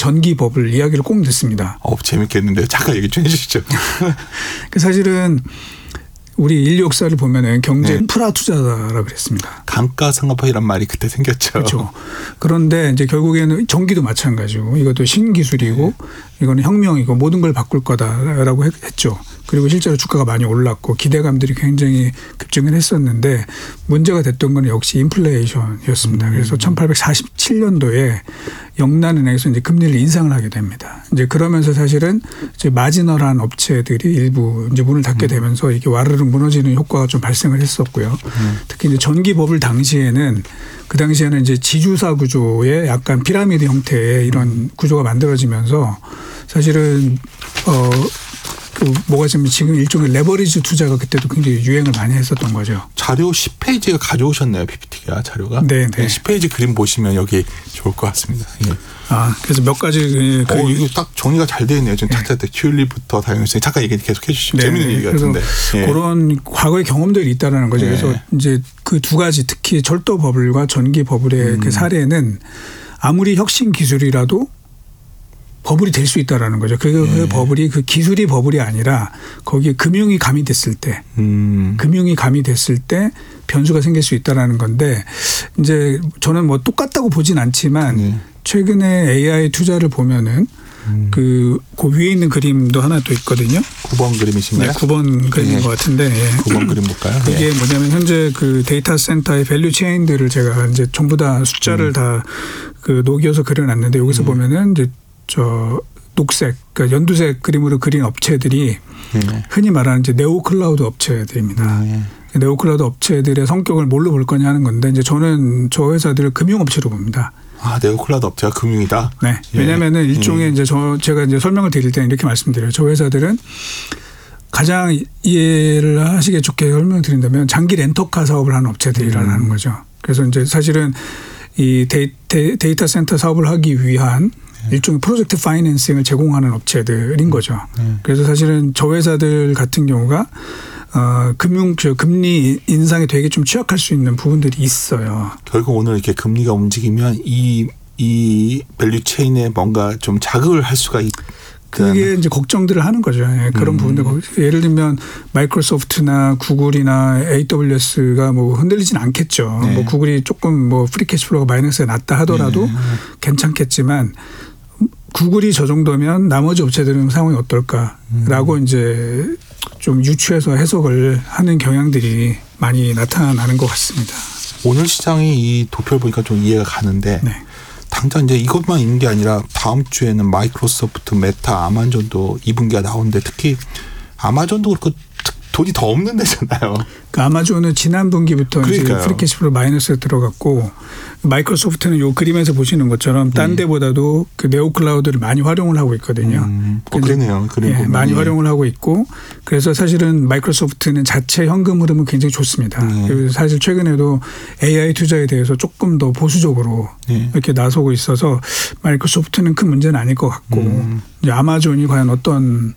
전기버블 이야기를 꼭 듣습니다. 재밌겠는데요. 잠깐 얘기 좀 해주시죠. 사실은 우리 인류 역사를 보면은 경제 인프라 투자라고 그랬습니다. 감가상각이란 말이 그때 생겼죠. 그렇죠. 그런데 이제 결국에는 전기도 마찬가지고 이것도 신기술이고 이거는 혁명이고 모든 걸 바꿀 거다라고 했죠. 그리고 실제로 주가가 많이 올랐고 기대감들이 굉장히 급증을 했었는데 문제가 됐던 건 역시 인플레이션이었습니다. 그래서 1847년도에 영란은행에서 이제 금리를 인상을 하게 됩니다. 이제 그러면서 사실은 이제 마지널한 업체들이 일부 이제 문을 닫게 되면서 이게 와르르 무너지는 효과가 좀 발생을 했었고요. 특히 이제 전기 버블 당시에는 그 당시에는 이제 지주사 구조의 약간 피라미드 형태의 이런 구조가 만들어지면서 사실은 뭐가 지금 일종의 레버리지 투자가 그때도 굉장히 유행을 많이 했었던 거죠. 자료 10페이지가 가져오셨네요. PPT가 자료가. 네. 10페이지 그림 보시면 여기 좋을 것 같습니다. 예. 그래서 몇 가지 이거 딱 정리가 잘 되어 있네요. 지금 차트 튤립부터 다양성이 잠깐 얘기 계속 해주시죠. 재밌는 얘기 같은데. 그런 과거의 경험들이 있다라는 거죠. 그래서 이제 그 두 가지 특히 철도 버블과 전기 버블의 그 사례는 아무리 혁신 기술이라도 버블이 될 수 있다라는 거죠. 그 버블이 그 기술이 버블이 아니라 거기에 금융이 가미됐을 때, 금융이 가미됐을 때 변수가 생길 수 있다라는 건데 이제 저는 뭐 똑같다고 보진 않지만 최근에 AI 투자를 보면은 그 위에 있는 그림도 하나 또 있거든요. 9번 그림이신가요? 네, 9번 그림인 것 같은데. 9번 그림 볼까요? 그게 뭐냐면 현재 그 데이터 센터의 밸류 체인들을 제가 이제 전부 다 숫자를 다 그 녹여서 그려놨는데 여기서 보면은 이제 녹색, 그러니까 연두색 그림으로 그린 업체들이 흔히 말하는 이제 네오클라우드 업체들입니다. 네오클라우드 업체들의 성격을 뭘로 볼 거냐 하는 건데 이제 저는 저 회사들을 금융업체로 봅니다. 네오클라우드 업체가 금융이다? 네. 왜냐면은 일종의 이제 제가 이제 설명을 드릴 때는 이렇게 말씀드려요. 저 회사들은 가장 이해를 하시기 좋게 설명을 드린다면 장기 렌터카 사업을 하는 업체들이라는 거죠. 그래서 이제 사실은 이 데이터 센터 사업을 하기 위한 일종의 프로젝트 파이낸싱을 제공하는 업체들인 거죠. 그래서 사실은 저 회사들 같은 경우가 금리 인상에 되게 좀 취약할 수 있는 부분들이 있어요. 결국 오늘 이렇게 금리가 움직이면 이 밸류 체인에 뭔가 좀 자극을 할 수가 그게 이제 걱정들을 하는 거죠. 그런 부분들. 예를 들면 마이크로소프트나 구글이나 AWS가 뭐 흔들리진 않겠죠. 뭐 구글이 조금 뭐 프리 캐시플로우가 마이너스가 낮다 하더라도 괜찮겠지만 구글이 저 정도면 나머지 업체들은 상황이 어떨까라고 이제 좀 유추해서 해석을 하는 경향들이 많이 나타나는 것 같습니다. 오늘 시장이 이 도표를 보니까 좀 이해가 가는데 당장 이제 이것만 있는 게 아니라 다음 주에는 마이크로소프트, 메타, 아마존도 2분기가 나오는데 특히 아마존도 그렇고 돈이 더 없는 데잖아요. 그러니까 아마존은 지난 분기부터 이제 프리캐시플로우 마이너스가 들어갔고 마이크로소프트는 요 그림에서 보시는 것처럼 딴 데보다도 그 네오클라우드를 많이 활용을 하고 있거든요. 그러네요. 많이 활용을 하고 있고 그래서 사실은 마이크로소프트는 자체 현금 흐름은 굉장히 좋습니다. 그래서 사실 최근에도 AI 투자에 대해서 조금 더 보수적으로 이렇게 나서고 있어서 마이크로소프트는 큰 문제는 아닐 것 같고 이제 아마존이 과연 어떤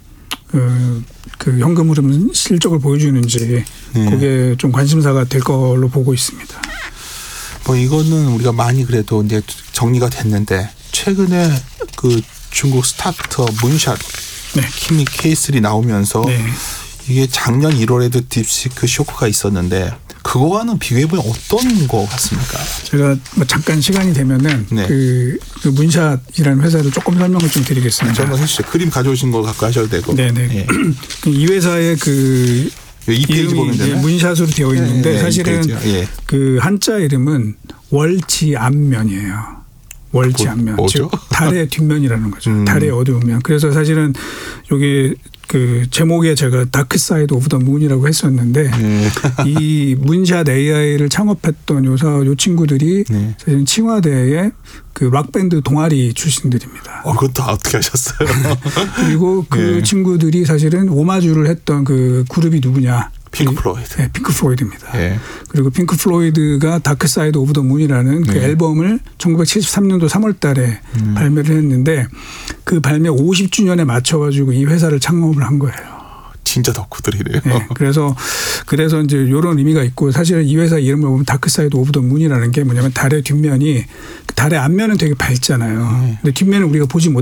그 현금 흐름 실적을 보여주는지 그게 좀 관심사가 될 걸로 보고 있습니다. 뭐 이거는 우리가 많이 그래도 이제 정리가 됐는데 최근에 그 중국 스타트업 문샷 키미 K3 나오면서 이게 작년 1월에도 딥시크 쇼크가 있었는데 그거와는 비교해보면 어떤 거 같습니까? 제가 뭐 잠깐 시간이 되면은 그 문샷이라는 회사를 조금 설명을 좀 드리겠습니다. 설명 해주시죠. 그림 가져오신 거 갖고 하셔도 되고. 네네. 이 회사의 그 이 페이지 보면 되나요? 문샷으로 되어 있는데 사실은 그 한자 이름은 월지안면이에요. 월지안면. 뭐죠? 즉 달의 뒷면이라는 거죠. 달의 어두운 면. 그래서 사실은 여기 그 제목에 제가 다크 사이드 오브 더 문이라고 했었는데 이 문샷 AI를 창업했던 요 친구들이 사실은 칭화대의 그 락밴드 동아리 출신들입니다. 그것도 어떻게 하셨어요? 그리고 그 친구들이 사실은 오마주를 했던 그 그룹이 누구냐? 핑크 플로이드. 네, 핑크 플로이드입니다. 그리고 핑크 플로이드가 다크 사이드 오브 더 문이라는 그 앨범을 1973년도 3월 달에 발매를 했는데 그 발매 50주년에 맞춰가지고 이 회사를 창업을 한 거예요. 진짜 덕후들이래요. 그래서 이제 이런 의미가 있고 사실은 이 회사 이름을 보면 다크 사이드 오브 더 문이라는 게 뭐냐면 달의 뒷면이 달의 앞면은 되게 밝잖아요. 근데 뒷면은 우리가 보지 못